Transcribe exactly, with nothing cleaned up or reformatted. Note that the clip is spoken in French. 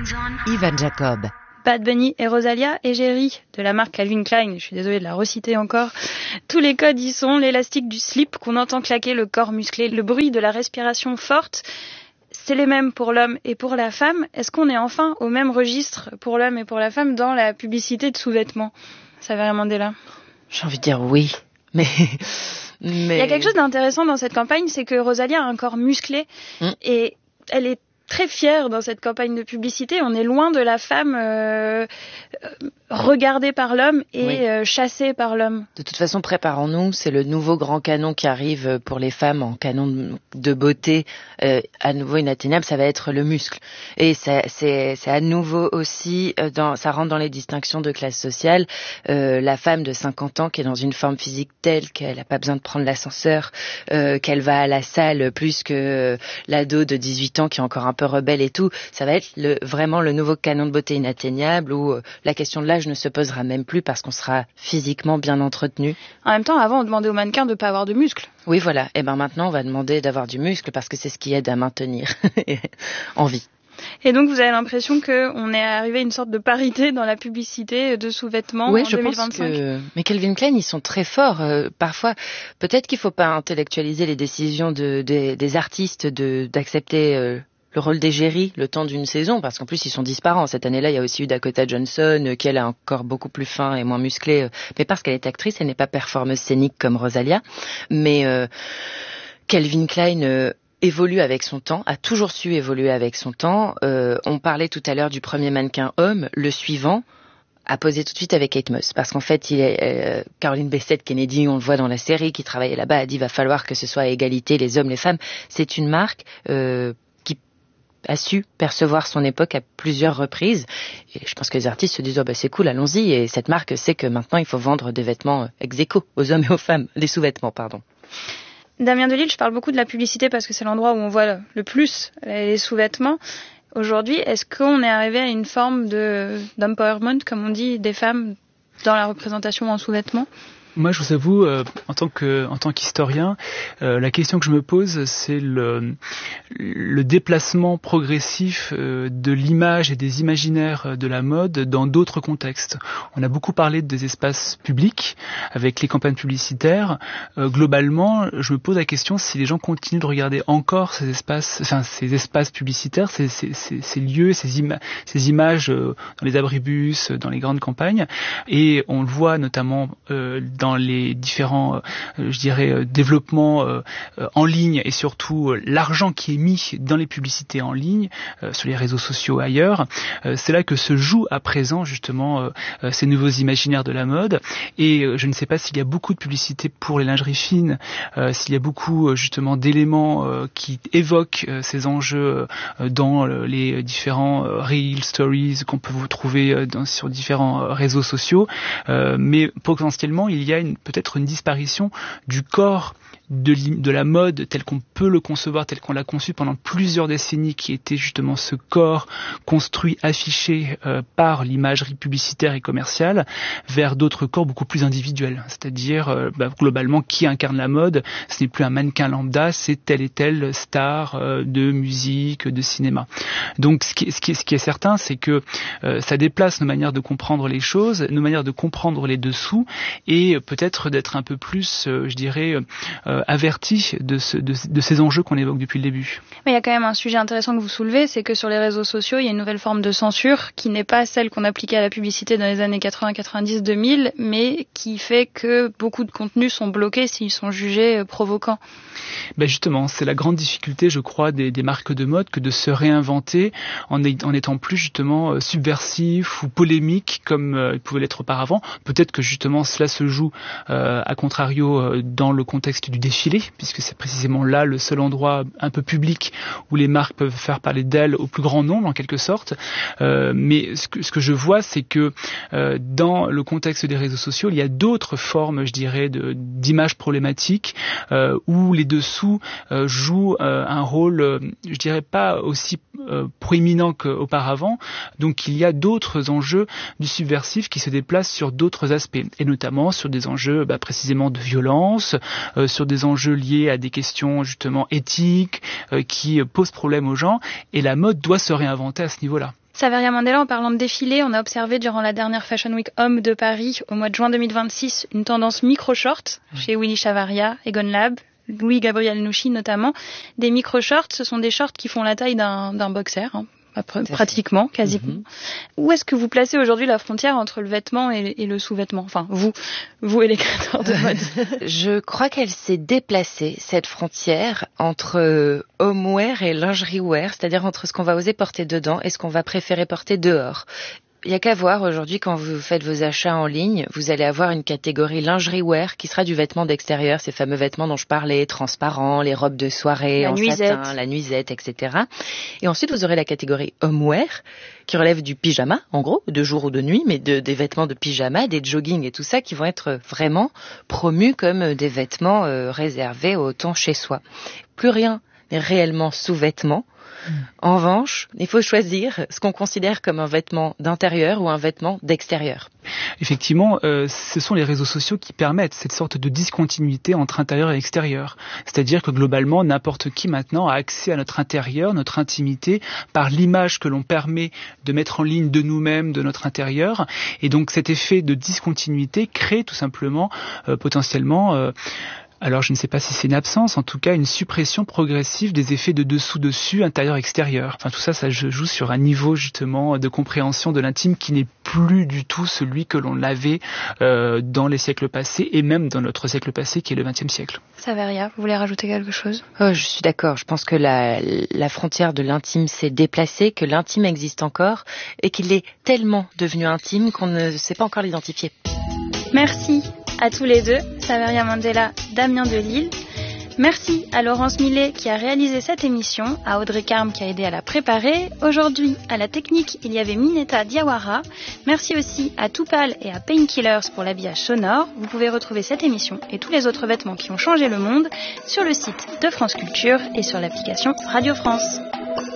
Ivan Jacob. Bad Bunny et Rosalia et Jerry de la marque Calvin Klein, je suis désolée de la reciter encore. Tous les codes y sont, l'élastique du slip qu'on entend claquer, le corps musclé, le bruit de la respiration forte. C'est les mêmes pour l'homme et pour la femme. Est-ce qu'on est enfin au même registre pour l'homme et pour la femme dans la publicité de sous-vêtements? Ça va vraiment dès là. J'ai envie de dire oui, mais... mais... Il y a quelque chose d'intéressant dans cette campagne, c'est que Rosalia a un corps musclé mmh. et elle est très fière dans cette campagne de publicité. On est loin de la femme euh, regardée par l'homme et oui. euh, chassée par l'homme. De toute façon, préparons-nous. C'est le nouveau grand canon qui arrive pour les femmes en canon de beauté euh, à nouveau inatteignable. Ça va être le muscle. Et ça, c'est, c'est à nouveau aussi, euh, dans, ça rentre dans les distinctions de classe sociale. Euh, la femme de cinquante ans qui est dans une forme physique telle qu'elle n'a pas besoin de prendre l'ascenseur, euh, qu'elle va à la salle plus que euh, l'ado de dix-huit ans qui est encore un peu rebelle et tout, ça va être le, vraiment le nouveau canon de beauté inatteignable où euh, la question de l'âge ne se posera même plus parce qu'on sera physiquement bien entretenu. En même temps, avant, on demandait aux mannequins de ne pas avoir de muscles. Oui, voilà. Et ben maintenant, on va demander d'avoir du muscle parce que c'est ce qui aide à maintenir en vie. Et donc, vous avez l'impression qu'on est arrivé à une sorte de parité dans la publicité de sous-vêtements oui, en je deux mille vingt-cinq. Pense que... Mais Calvin Klein, ils sont très forts. Euh, parfois, peut-être qu'il ne faut pas intellectualiser les décisions de, de, des artistes de, d'accepter... Euh, le rôle d'égérie le temps d'une saison, parce qu'en plus ils sont disparants. Cette année-là, il y a aussi eu Dakota Johnson, euh, qui elle a un corps beaucoup plus fin et moins musclé, euh, mais parce qu'elle est actrice, elle n'est pas performeuse scénique comme Rosalia. Mais euh, Calvin Klein euh, évolue avec son temps, a toujours su évoluer avec son temps. Euh, on parlait tout à l'heure du premier mannequin homme, le suivant a posé tout de suite avec Kate Moss, parce qu'en fait, il est euh, Caroline Bessette Kennedy, on le voit dans la série, qui travaillait là-bas, a dit va falloir que ce soit à égalité les hommes, les femmes. C'est une marque euh, a su percevoir son époque à plusieurs reprises. Et je pense que les artistes se disent oh bah c'est cool, allons-y. Et cette marque sait que maintenant il faut vendre des vêtements ex aequo aux hommes et aux femmes, des sous-vêtements, pardon. Damien Delille, je parle beaucoup de la publicité parce que c'est l'endroit où on voit le plus les sous-vêtements. Aujourd'hui, est-ce qu'on est arrivé à une forme de d'empowerment, comme on dit, des femmes dans la représentation en sous-vêtements? Moi, je vous avoue, euh, en tant que, en tant qu'historien, euh, la question que je me pose, c'est le, le déplacement progressif euh, de l'image et des imaginaires de la mode dans d'autres contextes. On a beaucoup parlé des espaces publics avec les campagnes publicitaires. Euh, globalement, je me pose la question si les gens continuent de regarder encore ces espaces, enfin ces espaces publicitaires, ces, ces, ces, ces lieux, ces, ima- ces images euh, dans les abribus, dans les grandes campagnes, et on le voit notamment euh, dans dans les différents, euh, je dirais, euh, développements euh, euh, en ligne et surtout euh, l'argent qui est mis dans les publicités en ligne, euh, sur les réseaux sociaux ailleurs, euh, c'est là que se jouent à présent justement euh, euh, ces nouveaux imaginaires de la mode. Et euh, je ne sais pas s'il y a beaucoup de publicités pour les lingeries fines, euh, s'il y a beaucoup euh, justement d'éléments euh, qui évoquent euh, ces enjeux euh, dans euh, les différents euh, Reels, Stories qu'on peut vous trouver euh, dans, sur différents euh, réseaux sociaux, euh, mais potentiellement il y a une, peut-être une disparition du corps de, de la mode tel qu'on peut le concevoir, tel qu'on l'a conçu pendant plusieurs décennies, qui était justement ce corps construit, affiché euh, par l'imagerie publicitaire et commerciale, vers d'autres corps beaucoup plus individuels, c'est-à-dire euh, bah, globalement qui incarne la mode, ce n'est plus un mannequin lambda, c'est telle et telle star euh, de musique, de cinéma. Donc ce qui, ce qui, ce qui est certain, c'est que euh, ça déplace nos manières de comprendre les choses, nos manières de comprendre les dessous, et peut-être d'être un peu plus, euh, je dirais, euh, averti de, ce, de, de ces enjeux qu'on évoque depuis le début. Mais il y a quand même un sujet intéressant que vous soulevez, c'est que sur les réseaux sociaux, il y a une nouvelle forme de censure qui n'est pas celle qu'on appliquait à la publicité dans les années quatre-vingts, quatre-vingt-dix, deux mille, mais qui fait que beaucoup de contenus sont bloqués s'ils sont jugés provoquants. Ben justement, c'est la grande difficulté, je crois, des, des marques de mode, que de se réinventer en, en étant plus justement subversif ou polémique comme euh, il pouvait l'être auparavant. Peut-être que justement cela se joue euh, à contrario euh, dans le contexte du défilé, puisque c'est précisément là le seul endroit un peu public où les marques peuvent faire parler d'elles au plus grand nombre en quelque sorte. Euh, mais ce que, ce que je vois, c'est que euh, dans le contexte des réseaux sociaux, il y a d'autres formes, je dirais, de, d'images problématiques euh, où les dessous euh, jouent euh, un rôle, euh, je dirais pas aussi euh, proéminent qu'auparavant. Donc il y a d'autres enjeux du subversif qui se déplacent sur d'autres aspects, et notamment sur des enjeux bah, précisément de violence, euh, sur des enjeux liés à des questions justement éthiques euh, qui posent problème aux gens, et la mode doit se réinventer à ce niveau-là. Saveria Mandela, en parlant de défilé, on a observé durant la dernière Fashion Week Homme de Paris, au mois de juin deux mille vingt-six, une tendance micro-short mmh. chez Willy Chavaria, Egon Lab, Louis-Gabriel Nouchi notamment. Des micro-shorts, ce sont des shorts qui font la taille d'un, d'un boxer, hein. Pratiquement, quasiment. Mm-hmm. Où est-ce que vous placez aujourd'hui la frontière entre le vêtement et, et le sous-vêtement ? Enfin, vous, vous et les créateurs de mode. Je crois qu'elle s'est déplacée, cette frontière, entre homeware et lingerie wear, c'est-à-dire entre ce qu'on va oser porter dedans et ce qu'on va préférer porter dehors. Il n'y a qu'à voir aujourd'hui quand vous faites vos achats en ligne, vous allez avoir une catégorie lingerie wear qui sera du vêtement d'extérieur, ces fameux vêtements dont je parlais, transparents, les robes de soirée la en nuisette. satin, la nuisette, et cetera. Et ensuite vous aurez la catégorie homeware qui relève du pyjama, en gros, de jour ou de nuit, mais de, des vêtements de pyjama, des jogging et tout ça qui vont être vraiment promus comme des vêtements euh, réservés au temps chez soi. Plus rien n'est réellement sous-vêtement. En revanche, il faut choisir ce qu'on considère comme un vêtement d'intérieur ou un vêtement d'extérieur. Effectivement, euh, ce sont les réseaux sociaux qui permettent cette sorte de discontinuité entre intérieur et extérieur. C'est-à-dire que globalement, n'importe qui maintenant a accès à notre intérieur, notre intimité, par l'image que l'on permet de mettre en ligne de nous-mêmes, de notre intérieur. Et donc cet effet de discontinuité crée tout simplement, euh, potentiellement... Euh, Alors je ne sais pas si c'est une absence, en tout cas une suppression progressive des effets de dessous-dessus, intérieur-extérieur. Enfin tout ça, ça joue sur un niveau justement de compréhension de l'intime qui n'est plus du tout celui que l'on avait euh, dans les siècles passés et même dans notre siècle passé qui est le vingtième siècle. Saveria, vous voulez rajouter quelque chose ? Oh, je suis d'accord, je pense que la, la frontière de l'intime s'est déplacée, que l'intime existe encore et qu'il est tellement devenu intime qu'on ne sait pas encore l'identifier. Merci à tous les deux, Saveria Mandela, Damien Delille. Merci à Laurence Millet qui a réalisé cette émission, à Audrey Carme qui a aidé à la préparer. Aujourd'hui, à la technique, il y avait Mineta Diawara. Merci aussi à Toupal et à Painkillers pour l'habillage sonore. Vous pouvez retrouver cette émission et tous les autres vêtements qui ont changé le monde sur le site de France Culture et sur l'application Radio France.